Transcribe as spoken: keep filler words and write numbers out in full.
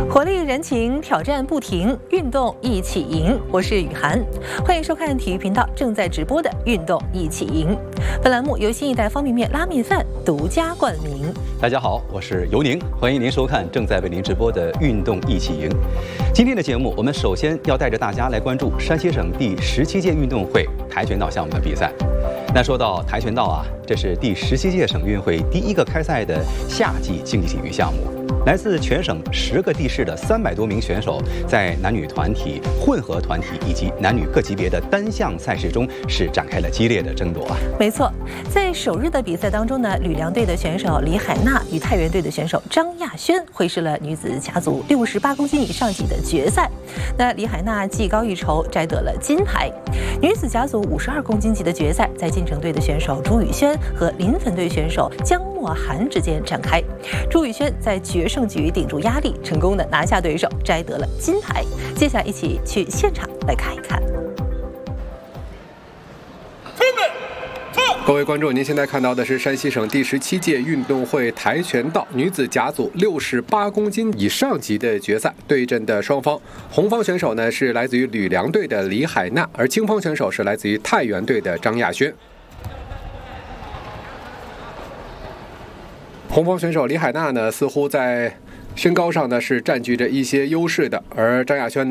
活力人情，挑战不停，运动一起赢。我是雨涵，欢迎收看体育频道正在直播的《运动一起赢》。本栏目由新一代方便面拉面饭独家冠名。 大家好，我是尤宁，欢迎您收看正在为您直播的《运动一起赢》。今天的节目，我们首先要带着大家来关注山西省第十七届运动会跆拳道项目的比赛。那说到跆拳道啊，这是第十七届省运会第一个开赛的夏季竞技体育项目。来自全省十个地市的三百多名选手，在男女团体、混合团体以及男女各级别的单项赛事中，是展开了激烈的争夺啊。 没错，在首日的比赛当中呢，吕梁队的选手李海娜与太原队的选手张亚轩会师了女子甲组六十八公斤以上级的决赛。那李海娜技高一筹，摘得了金牌。女子甲组五十二公斤级的决赛，在晋城队的选手朱宇轩和临汾队选手姜墨涵之间展开。朱宇轩在决胜局顶住压力，成功的拿下对手，摘得了金牌。接下来一起去现场来看一看。 各位观众，您现在看到的是山西省第十七届运动会跆拳道女子甲组六十八公斤以上级的决赛，对阵的双方，红方选手呢是来自于吕梁队的李海娜，而青方选手是来自于太原队的张亚轩。红方选手李海娜呢，似乎在身高上呢是占据着一些优势的，而张亚轩呢